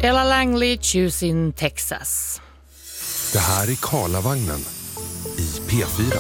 Ella Langley, Choosing Texas. Det här är Karlavagnen i P4.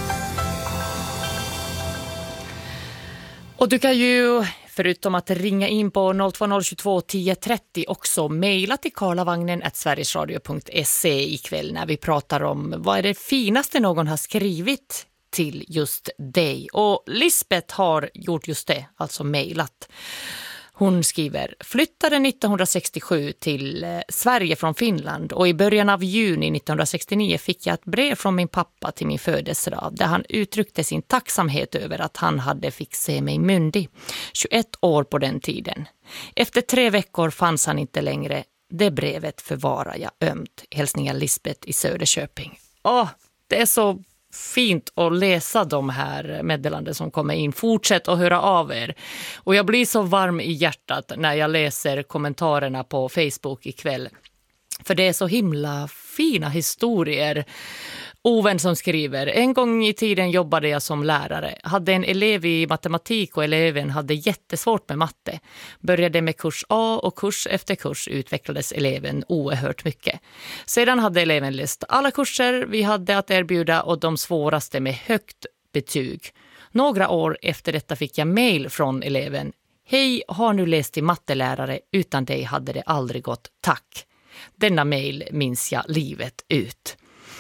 Och du kan ju, förutom att ringa in på 02022 1030, också mejla till karlavagnen@sverigesradio.se ikväll när vi pratar om vad är det finaste någon har skrivit till just dig. Och Lisbeth har gjort just det, alltså mejlat. Hon skriver: flyttade 1967 till Sverige från Finland och i början av juni 1969 fick jag ett brev från min pappa till min födelsedag där han uttryckte sin tacksamhet över att han hade fick se mig myndig. 21 år på den tiden. Efter 3 veckor fanns han inte längre. Det brevet förvarar jag ömt. Hälsningar Lisbeth i Söderköping. Det är så fint att läsa de här meddelanden som kommer in. Fortsätt att höra av er. Och jag blir så varm i hjärtat när jag läser kommentarerna på Facebook ikväll. För det är så himla fina historier. Oven som skriver: en gång i tiden jobbade jag som lärare. Hade en elev i matematik och eleven hade jättesvårt med matte. Började med kurs A och kurs efter kurs utvecklades eleven oerhört mycket. Sedan hade eleven läst alla kurser vi hade att erbjuda och de svåraste med högt betyg. Några år efter detta fick jag mejl från eleven. Hej, har nu läst till mattelärare. Utan dig hade det aldrig gått. Tack. Denna mejl minns jag livet ut.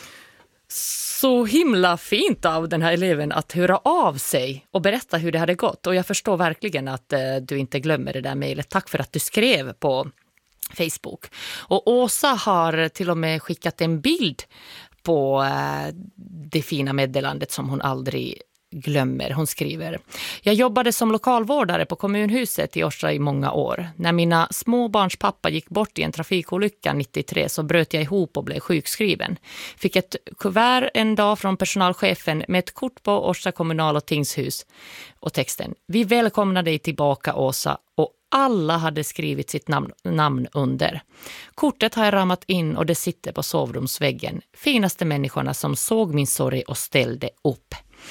Så himla fint av den här eleven att höra av sig och berätta hur det hade gått. Och jag förstår verkligen att du inte glömmer det där mejlet. Tack för att du skrev på Facebook. Och Åsa har till och med skickat en bild på det fina meddelandet som hon aldrig glömmer. Hon skriver: jag jobbade som lokalvårdare på kommunhuset i Orsa i många år. När mina småbarns pappa gick bort i en trafikolycka 93 så bröt jag ihop och blev sjukskriven. Fick ett kuvert en dag från personalchefen med ett kort på Orsa kommunal och tingshus och texten: vi välkomnar dig tillbaka Åsa, och alla hade skrivit sitt namn under. Kortet har jag ramat in och det sitter på sovrumsväggen. Finaste människorna som såg min sorg och ställde upp.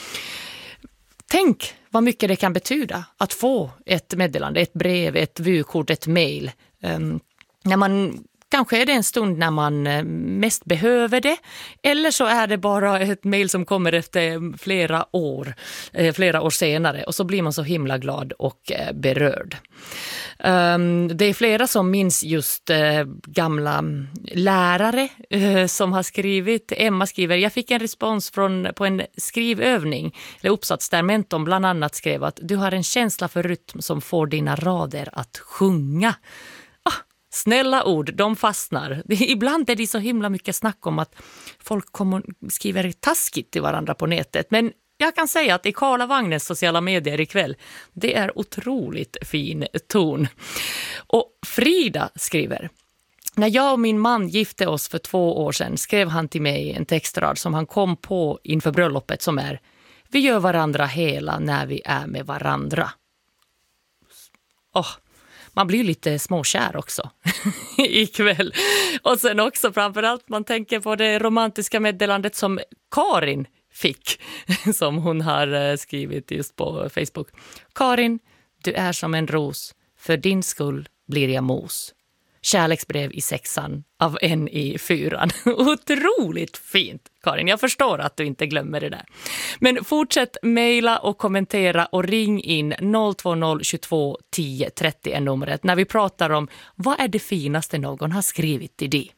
Tänk vad mycket det kan betyda att få ett meddelande, ett brev, ett vykort, ett mejl. När man, kanske är det en stund när man mest behöver det, eller så är det bara ett mejl som kommer efter flera år senare, och så blir man så himla glad och berörd. Det är flera som minns just gamla lärare som har skrivit. Emma skriver: jag fick en respons på en skrivövning eller uppsats där mentorn bland annat skrev att du har en känsla för rytm som får dina rader att sjunga. Snälla ord, de fastnar. Ibland är det så himla mycket snack om att folk skriver taskigt till varandra på nätet, men jag kan säga att i Karlavagnens sociala medier ikväll, det är otroligt fin ton. Och Frida skriver: när jag och min man gifte oss för 2 år sedan skrev han till mig en textrad som han kom på inför bröllopet som är: vi gör varandra hela när vi är med varandra. Man blir lite småkär också ikväll. Och sen också framförallt man tänker på det romantiska meddelandet som Karin fick, som hon har skrivit just på Facebook. Karin, du är som en ros. För din skull blir jag mos. Kärleksbrev i 6:an av en i 4:an. Otroligt fint, Karin. Jag förstår att du inte glömmer det där. Men fortsätt mejla och kommentera och ring in 020 22 10 30 är numret när vi pratar om vad är det finaste någon har skrivit till dig.